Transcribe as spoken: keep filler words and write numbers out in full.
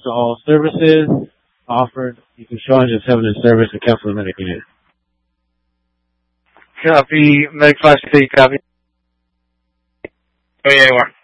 to all services offered. You can show on your seven in service and cancel the medic unit. Copy. Medic five six eight, copy. Oh, yeah, you are.